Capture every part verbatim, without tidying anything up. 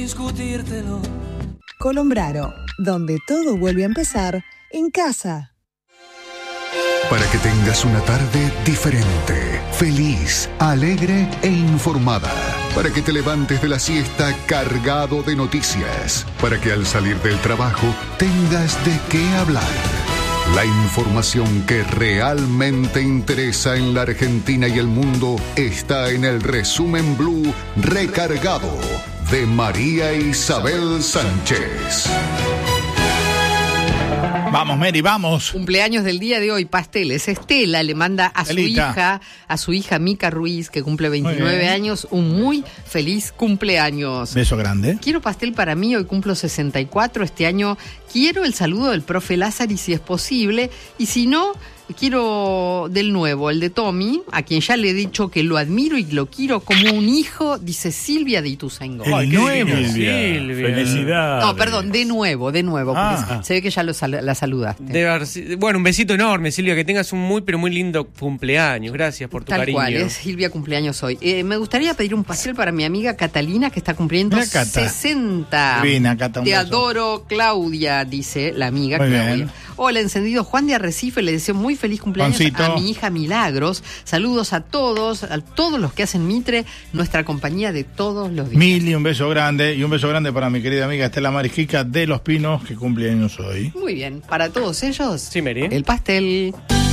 discutírtelo. Colombraro, donde todo vuelve a empezar en casa. Para que tengas una tarde diferente, feliz, alegre e informada. Para que te levantes de la siesta cargado de noticias. Para que al salir del trabajo tengas de qué hablar. La información que realmente interesa en la Argentina y el mundo está en el Resumen Blue Recargado de María Isabel Sánchez. Vamos, Mary, vamos. Cumpleaños del día de hoy, pasteles. Estela le manda a su Estelita. hija, a su hija Mica Ruiz, que cumple veintinueve años, un muy feliz cumpleaños. Beso grande. Quiero pastel para mí, hoy cumplo sesenta y cuatro, este año quiero el saludo del profe Lázari si es posible, y si no, quiero del nuevo, el de Tommy, a quien ya le he dicho que lo admiro y lo quiero como un hijo, dice Silvia de Ituzaingó. El Ay, qué nuevo. Silvia. Silvia. Felicidades. No, perdón, de nuevo, de nuevo, porque Ah. se ve que ya lo sal- la saludaste. Debe haber- bueno, un besito enorme, Silvia, que tengas un muy, pero muy lindo cumpleaños. Gracias por tu Tal cariño. cual, es Silvia cumpleaños hoy. Eh, me gustaría pedir un pastel para mi amiga Catalina, que está cumpliendo Mira, Cata. sesenta. Divina, Cata, un Te beso. adoro, Claudia, dice la amiga Muy Claudia. bien. Hola, encendido Juan de Arrecife, le deseo muy feliz cumpleaños Juancito. a mi hija Milagros. Saludos a todos, a todos los que hacen Mitre, nuestra compañía de todos los días. Mili, un beso grande. Y un beso grande para mi querida amiga Estela Marisquica de Los Pinos, que cumple años hoy. Muy bien, para todos ellos, Sí, Mary. el pastel.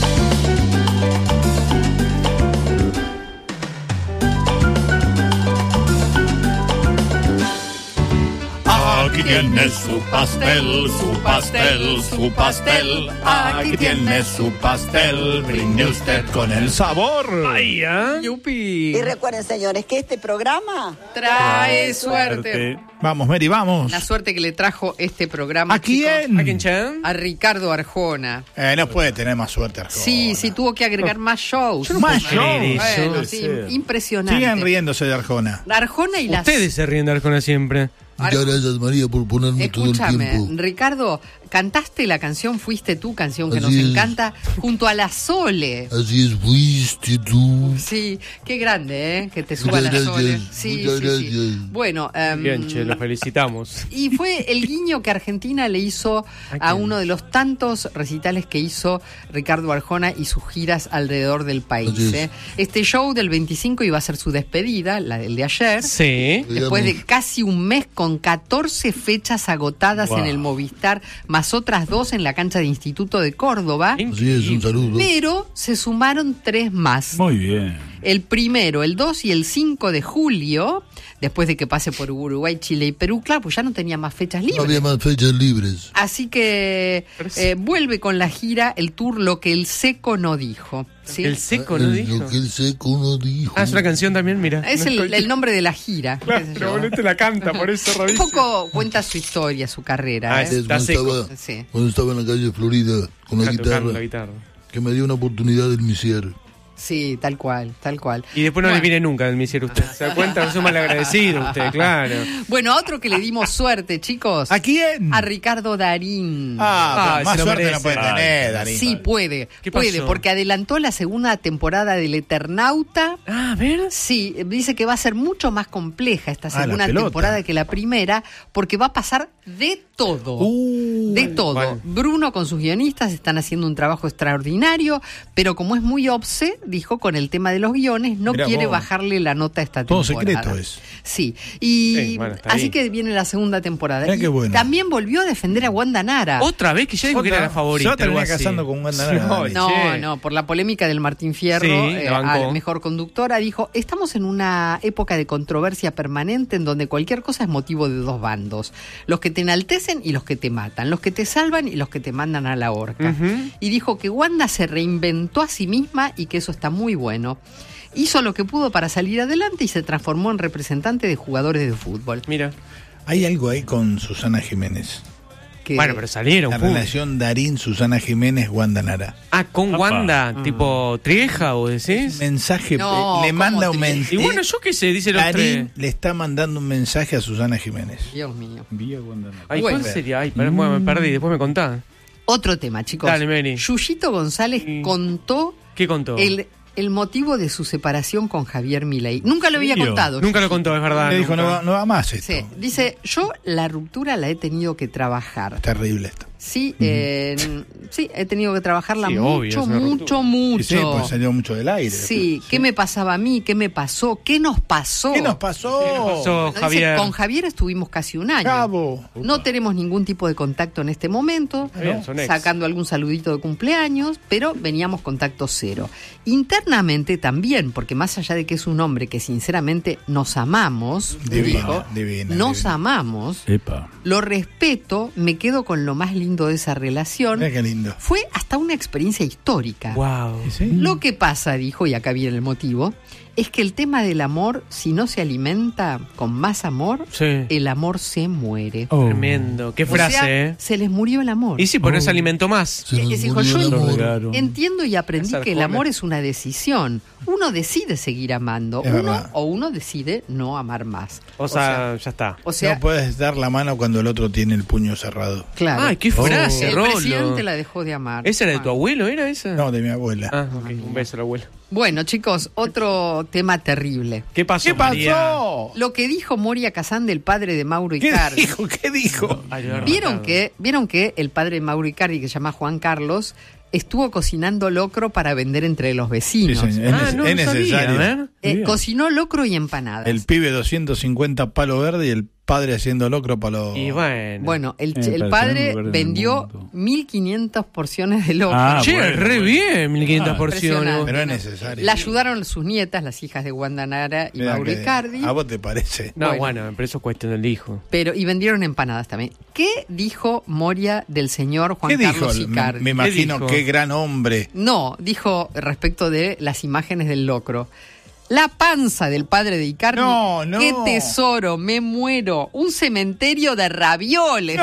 Aquí tiene su pastel, su pastel, su pastel. Aquí tiene su pastel. Brinde usted con el sabor. Ay, ¿ah? Yupi. Y recuerden, señores, que este programa Trae suerte. Vamos, Mary, vamos. La suerte que le trajo este programa. ¿A quién? ¿A quién, Chan? A Ricardo Arjona. Eh, no puede tener más suerte, Arjona. Sí, sí, tuvo que agregar más shows. Más puedo creer shows. eso. Bueno, sí, Puede ser. impresionante. Sigan riéndose de Arjona. Arjona y las... Ustedes se ríen de Arjona siempre. Muchas gracias, María, por ponerme todo el Escúchame, tiempo. Ricardo, cantaste la canción Fuiste tú, canción que Así nos es. encanta, junto a la Sole. Así es, fuiste tú. Sí, qué grande, ¿eh? Que te suba Muchas la gracias, Sole. Sí, muchas sí, sí. gracias. Bueno, em, Bien, che, los felicitamos. y fue el guiño que Argentina le hizo ¿A a quién? uno de los tantos recitales que hizo Ricardo Arjona y sus giras alrededor del país. Así es. ¿eh? Este show del veinticinco iba a ser su despedida, la del de ayer. Sí. Después de Digamos. casi un mes con catorce fechas agotadas Wow. en el Movistar, más otras dos en la cancha de Instituto de Córdoba. Así es, un saludo. Pero se sumaron tres más. Muy bien. El primero, el dos y el cinco de julio, después de que pase por Uruguay, Chile y Perú, claro, pues ya no tenía más fechas No libres. había más fechas libres. Así que eh, vuelve con la gira, el tour Lo que el seco no dijo. ¿sí? El seco, ¿no Eh, dijo? Lo que el seco no dijo. Ah, es una canción también, mira. Es No el, estoy- el nombre de la gira. qué sé yo. Claro, boludo, te la canta, por eso Un rarísimo. poco cuenta su historia, su carrera. Ah, ¿eh? Es está cuando, seco. estaba, Sí. cuando estaba en la calle Florida con la Está tocando guitarra, la guitarra. que me dio una oportunidad del misier. Sí, tal cual, tal cual. Y después no Bueno. le viene nunca el misier usted. ¿Se da cuenta? Es un malagradecido usted, claro. Bueno, a otro que le dimos suerte, chicos. ¿A quién? A Ricardo Darín. Ah, Ah, pero más se lo suerte merece. no puede tener, Darín. Sí, puede, ¿Qué puede, pasó? porque adelantó la segunda temporada del Eternauta. Ah, a ver. Sí, dice que va a ser mucho más compleja esta Ah, la segunda pelota. temporada que la primera, porque va a pasar de todo. Uh, de todo. bueno. Bruno con sus guionistas están haciendo un trabajo extraordinario, pero como es muy obse, dijo con el tema de los guiones, no Mirá quiere vos. bajarle la nota a esta Todo temporada. secreto es. Sí, y Sí, bueno, está así ahí. que viene la segunda temporada. Mirá Y qué bueno. también volvió a defender a Wanda Nara. Otra vez que ya dijo que Otra. era la favorita. Se va a terminar algo así. casando con Wanda Nara, Dani. No, che. no, por la polémica del Martín Fierro, Sí, eh, la bancó. a mejor conductora, dijo, estamos en una época de controversia permanente en donde cualquier cosa es motivo de dos bandos, los que te enaltecen y los que te matan, los que te salvan y los que te mandan a la horca. Ujú. Y dijo que Wanda se reinventó a sí misma y que eso está muy bueno. Hizo lo que pudo para salir adelante y se transformó en representante de jugadores de fútbol. Mira. Hay algo ahí con Susana Jiménez. Que- Bueno, pero salieron. La pum. relación Darín, Susana Jiménez, Wanda Nara. Ah, con Apa. Wanda, Mm. tipo Trieja, ¿o decís? Mensaje, No, eh, le ¿cómo manda un te- mensaje. Y bueno, yo qué sé, dice los Darín tres. le está mandando un mensaje a Susana Jiménez. Dios mío. Vía Wanda Nara. Ay, Bueno. ¿cuál sería? Ay, pero, bueno, me perdí, después me contás. Otro tema, chicos. Dale, Mary. Yuyito González Sí. contó ¿Qué contó? el el motivo de su separación con Javier Milei. Nunca lo había ¿Serio? contado. Nunca lo contó, es verdad. Me dijo, nunca. no va, no va más esto. Sí, dice, yo la ruptura la he tenido que trabajar. Terrible esto. Sí, eh, sí, he tenido que trabajarla Sí, obvio, mucho, es una mucho, ruptura. mucho. Y sí, pues salió mucho del aire. Sí, ¿qué me pasaba a mí? ¿Qué me pasó? ¿Qué nos pasó? ¿Qué nos pasó? ¿Qué nos pasó, Dice, Javier? con Javier estuvimos casi un año. Cabo. No tenemos ningún tipo de contacto en este momento, Bien, son ex. sacando algún saludito de cumpleaños, pero veníamos contacto cero. Internamente también, porque más allá de que es un hombre que sinceramente nos amamos, Divina, dijo, divina, nos divina. amamos, Epa. lo respeto, me quedo con lo más lindo de esa relación. Mira qué lindo. Fue hasta una experiencia histórica. Wow. ¿Sí? Lo que pasa, dijo, y acá viene el motivo, es que el tema del amor, si no se alimenta con más amor, Sí. el amor se muere. Oh. Tremendo. Qué O frase, sea, ¿eh? se les murió el amor. Y sí, por eso Oh. alimentó más. Se Y- nos y dijo, murió yo el amor. Claro. entiendo y aprendí Esa que el Arjona. amor es una decisión. Uno decide seguir amando, Es uno verdad. o uno decide no amar más. O sea, ya está. o sea, no puedes dar la mano cuando el otro tiene el puño cerrado. claro. Ay, qué frase, el Rolo. presidente la dejó de amar. ¿Esa era de tu Bueno. abuelo? ¿Era esa? No, de mi abuela. Ah, ok. Un beso al abuelo. Bueno, chicos, otro tema terrible. ¿Qué pasó, ¿Qué María? pasó? Lo que dijo Moria Kazan del padre de Mauro ¿Qué Icardi. dijo? ¿Qué dijo? Ay, lo he ¿Vieron rematado. que, ¿Vieron que el padre de Mauro Icardi, que se llama Juan Carlos, estuvo cocinando locro para vender entre los Sí, vecinos? señor. Es, Ah, nece- no, es no sabía, necesario. a ver. Eh, cocinó locro y empanadas. El pibe doscientos cincuenta palo verde y el padre haciendo locro palo. Y bueno. Bueno, el, Eh, el para padre hacer un lugar en el vendió mundo. mil quinientas porciones de locro. Ah, Che, bueno, re bueno. bien, mil quinientas Ah, porciones. impresionante. Pero es necesario. La ayudaron sus nietas, las hijas de Wanda Nara y Mira Mauro que- Icardi. ¿A vos te parece? No, Bueno. bueno, pero eso es cuestión del hijo. Pero, y vendieron empanadas también. ¿Qué dijo Moria del señor Juan ¿Qué dijo? Carlos Me, Icardi? me imagino dijo? qué gran hombre. No, dijo respecto de las imágenes del locro. La panza del padre de Icardi. No, no. ¡Qué tesoro! Me muero. Un cementerio de ravioles.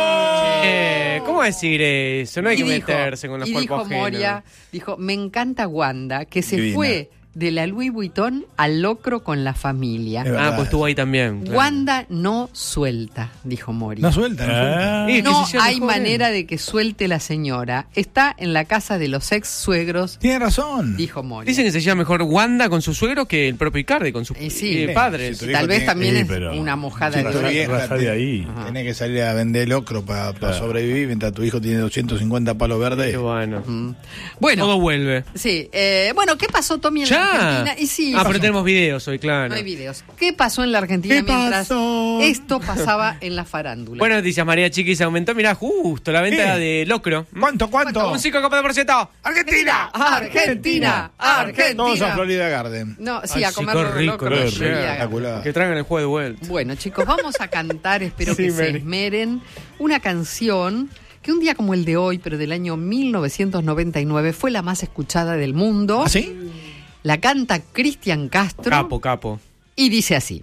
Eh, ¿Cómo decir eso? No hay Y que dijo- meterse con los y cuerpos dijo ajenos. Moria, dijo, me encanta Wanda, que se Divina. fue de la Louis Vuitton al locro con la familia. Es Ah, verdad. pues estuvo ahí también. claro. Wanda no suelta, dijo Moria. No suelta, no suelta. Ah, Y que No se sea hay mejor él. manera de que suelte la señora. Está en la casa de los ex suegros, Tiene razón. dijo Moria. Dicen que se lleva mejor Wanda con su suegro que el propio Icardi con sus Y sí. eh, padres. Sí, tu Tal hijo vez tiene- también Sí, es pero- una mojada Sí, de tu oreja. vieja raja de tiene- ahí. Tenés que salir a vender locro para Claro. sobrevivir mientras tu hijo tiene doscientos cincuenta palos verdes. Qué bueno. Mm. Bueno, Todo vuelve. sí. eh, bueno, ¿qué pasó, Tommy, en la Ya. Argentina? Y sí, ah, pero pasó. tenemos videos hoy, claro. No hay videos. ¿Qué pasó en la Argentina ¿Qué mientras pasó? esto pasaba en la farándula? Buenas noticias, María Chiqui. Se aumentó, mirá, justo la venta ¿Qué? de locro. ¿Cuánto, cuánto? Un cinco coma dos por ciento. ¡Argentina! Argentina, Argentina. Todos a Florida Garden. No, sí, Ay, a sí, comer qué locro, rico, locro, lo de y ayer. a- Espectacular. Que traigan el juego de vuelta. Bueno, chicos, vamos a cantar, espero Sí, que se Mary. esmeren, una canción que un día como el de hoy, pero del año mil novecientos noventa y nueve, fue la más escuchada del mundo. ¿Ah, sí? La canta Cristian Castro Capo, capo. y dice así.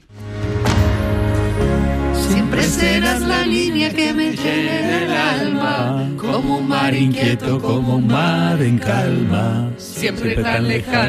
Siempre serás la línea que me llena el alma, como un mar inquieto, como un mar en calma. siempre tan lejano.